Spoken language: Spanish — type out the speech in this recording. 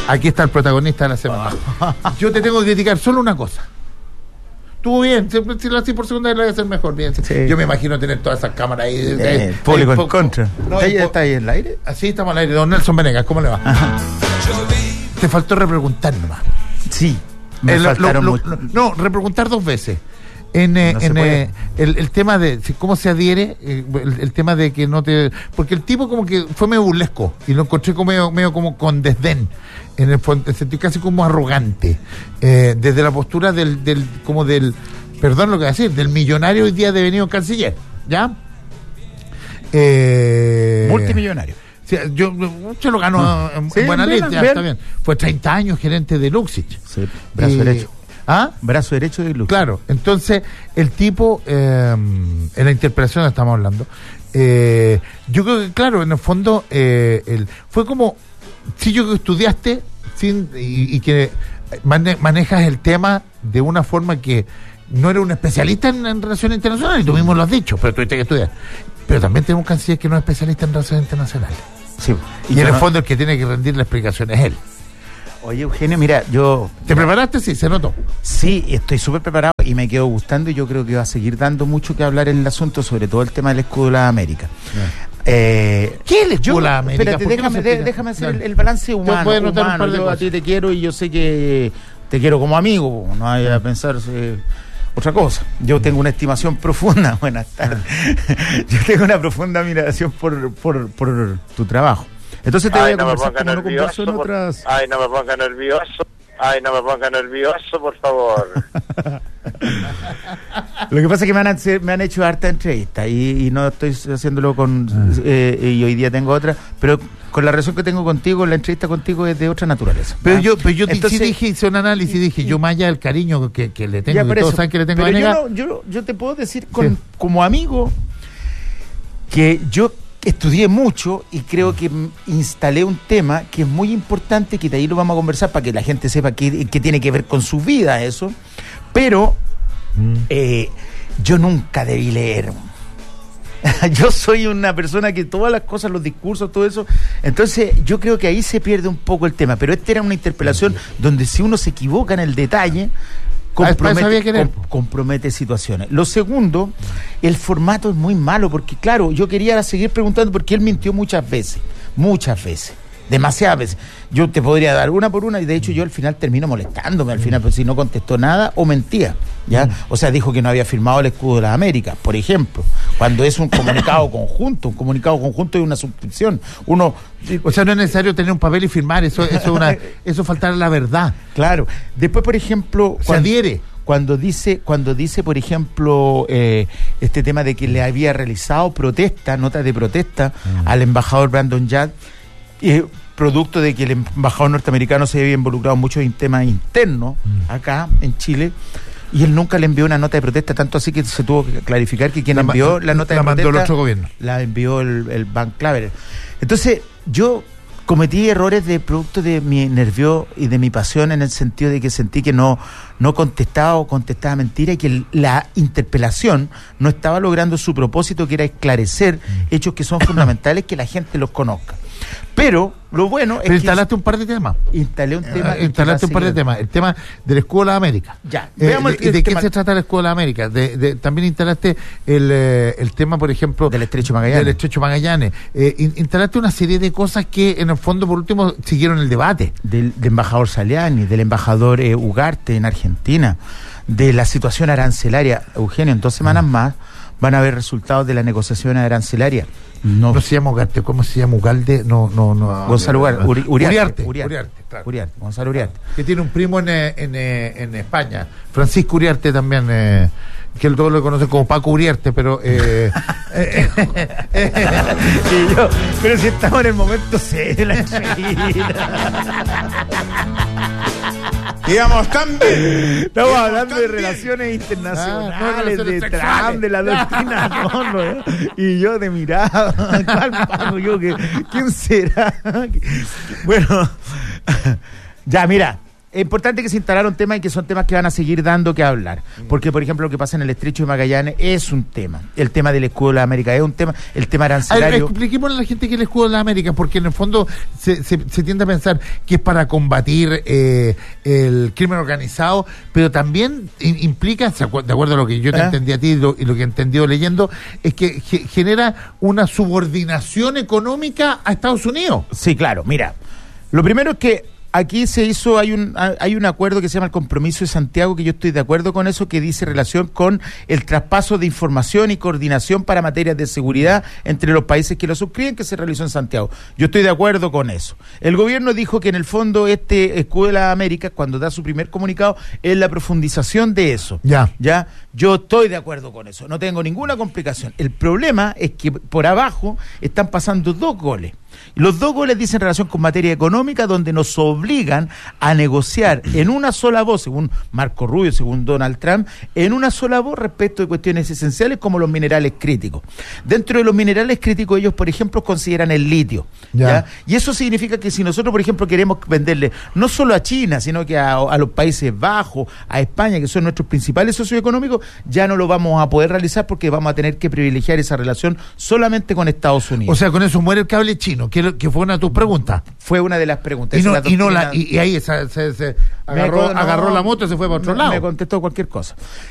Aquí está el protagonista de la semana. Yo te tengo que criticar solo una cosa. Estuvo bien, si lo haces por segunda vez lo voy a hacer mejor. Bien. Sí. Yo me imagino tener todas esas cámaras ahí. Público en contra. No, ¿Está ahí en el aire? Así estamos al aire. Don Nelson Venegas, ¿cómo le va? Ajá. Te faltó repreguntar nomás. Sí, me faltaron mucho. No, repreguntar 2 veces. El tema de cómo se adhiere, el tema de que no te... Porque el tipo como que fue medio burlesco y lo encontré como medio como con desdén, en el sentido casi como arrogante, desde la postura del perdón lo que voy a decir, del millonario hoy día devenido canciller, ¿ya? Multimillonario. Sí, yo se lo ganó en buena lista, está bien. Fue 30 años gerente de Luxich. Sí, brazo derecho. ¿Ah? Brazo derecho de Luxich. Claro, entonces el tipo, en la interpretación estamos hablando, yo creo que claro, en el fondo fue como si yo que estudiaste y que manejas el tema de una forma que no eres un especialista en relaciones internacionales, tú mismo lo has dicho, pero tuviste que estudiar. Pero también tenemos un canciller que no es especialista en relaciones internacionales. Sí. Y en el fondo el que tiene que rendir la explicación es él. Oye, Eugenio, mira, yo... ¿Te preparaste? Sí, se notó. Sí, estoy súper preparado y me quedo gustando y yo creo que va a seguir dando mucho que hablar en el asunto, sobre todo el tema del escudo de la América. ¿Qué es el escudo de la América? Espérate, déjame hacer el balance humano. Yo a ti te quiero y yo sé que te quiero como amigo, no vaya a pensar otra cosa. Yo tengo una estimación profunda, buenas tardes. Yo tengo una profunda admiración por tu trabajo. Entonces te voy a conversar como no converso en otras... Ay, no me ponga nervioso, por favor. Lo que pasa es que me han hecho harta entrevista y no estoy haciéndolo y hoy día tengo otra, pero con la relación que tengo contigo, la entrevista contigo es de otra naturaleza. Pero yo entonces, sí dije, hice un análisis, dije, yo más allá del cariño que le tengo, que todos saben que le tengo a negar. Yo te puedo decir como amigo que yo estudié mucho y creo que instalé un tema que es muy importante, que de ahí lo vamos a conversar para que la gente sepa qué tiene que ver con su vida eso, pero yo nunca debí leer. Yo soy una persona que todas las cosas, los discursos, todo eso, entonces yo creo que ahí se pierde un poco el tema, pero esta era una interpelación donde si uno se equivoca en el detalle compromete situaciones. Lo segundo, el formato es muy malo, porque claro, yo quería seguir preguntando porque él mintió muchas veces, demasiadas veces. Yo te podría dar una por una y de hecho yo al final termino molestándome, al final, pues si no contestó nada o mentía, ¿ya? O sea, dijo que no había firmado el escudo de las Américas, por ejemplo, cuando es un comunicado conjunto y una suscripción. O sea, no es necesario tener un papel y firmar, eso faltar a la verdad. Claro. Después, por ejemplo, se adhiere. Cuando dice, por ejemplo, este tema de que le había realizado notas de protesta al embajador Brandon Yard, producto de que el embajador norteamericano se había involucrado mucho en temas internos acá en Chile, y él nunca le envió una nota de protesta, tanto así que se tuvo que clarificar que quien envió la nota de protesta mandó el otro gobierno, la envió el Van Claver. Entonces yo cometí errores de producto de mi nervio y de mi pasión, en el sentido de que sentí que no contestaba o contestaba mentira, y que la interpelación no estaba logrando su propósito, que era esclarecer hechos que son fundamentales, que la gente los conozca. Pero lo bueno es que... instalaste un par de temas. Instalaste un par de temas. El tema del escudo de la América. Ya. Veamos ¿De qué se trata el escudo de la América? También instalaste el tema, por ejemplo... Del Estrecho Magallanes. Instalaste una serie de cosas que, en el fondo, por último, siguieron el debate. Del embajador Saliani, del embajador Ugarte en Argentina, de la situación arancelaria. Eugenio, en 2 semanas más van a haber resultados de la negociación arancelaria. No se llama Ugarte, ¿cómo se llama? Ugalde, no. Gonzalo Uriarte, claro. Uriarte, Gonzalo Uriarte. Que tiene un primo en España, Francisco Uriarte también, que todos lo conocen como Paco Uriarte, pero... pero si estamos en el momento C de la entrevista. Digamos, también. Estamos hablando de relaciones internacionales, de Trump, de la doctrina, y yo de mirada, calmado, ¿quién será? Bueno, ya, mira, Es importante que se instalaron temas y que son temas que van a seguir dando que hablar. Porque, por ejemplo, lo que pasa en el Estrecho de Magallanes es un tema. El tema del escudo de la América es un tema. El tema arancelario. Expliquémosle a la gente que es el escudo de la América, porque en el fondo se tiende a pensar que es para combatir el crimen organizado, pero también implica, de acuerdo a lo que yo te entendí a ti y lo que he entendido leyendo, es que genera una subordinación económica a Estados Unidos. Sí, claro. Mira, lo primero es que aquí hay un acuerdo que se llama el Compromiso de Santiago, que yo estoy de acuerdo con eso, que dice relación con el traspaso de información y coordinación para materias de seguridad entre los países que lo suscriben, que se realizó en Santiago. Yo estoy de acuerdo con eso. El gobierno dijo que en el fondo este escudo de la América, cuando da su primer comunicado, es la profundización de eso. Ya. Yo estoy de acuerdo con eso, no tengo ninguna complicación. El problema es que por abajo están pasando 2 goles. Los 2 goles dicen relación con materia económica, donde nos obligan a negociar en una sola voz, según Marco Rubio, según Donald Trump, en una sola voz respecto de cuestiones esenciales como los minerales críticos. Dentro de los minerales críticos, ellos, por ejemplo, consideran el litio. ¿Ya? Y eso significa que si nosotros, por ejemplo, queremos venderle no solo a China, sino que a los Países Bajos, a España, que son nuestros principales socios económicos, ya no lo vamos a poder realizar porque vamos a tener que privilegiar esa relación solamente con Estados Unidos. O sea, con eso muere el cable chino, que fue una de tus preguntas. Fue una de las preguntas. Y ahí se agarró la moto y se fue para otro lado. Me contestó cualquier cosa.